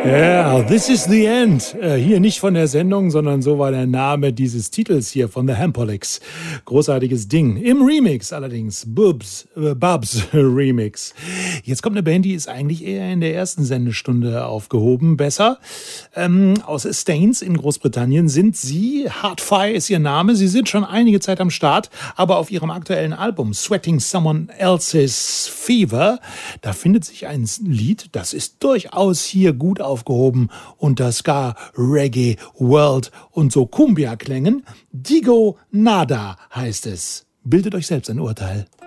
Yeah, this is the end. Hier nicht von der Sendung, sondern so war der Name dieses Titels hier von The Hampolics. Großartiges Ding. Im Remix allerdings. Bubs Remix. Jetzt kommt eine Band, die ist eigentlich eher in der ersten Sendestunde aufgehoben. Besser. Aus Staines in Großbritannien sind sie. Hardfire ist ihr Name. Sie sind schon einige Zeit am Start, aber auf ihrem aktuellen Album Sweating Someone Else's Fever, da findet sich ein Lied, das ist durchaus hier gut aufgehoben unter Ska, Reggae, World und so Cumbia-Klängen. Digo Nada heißt es. Bildet euch selbst ein Urteil.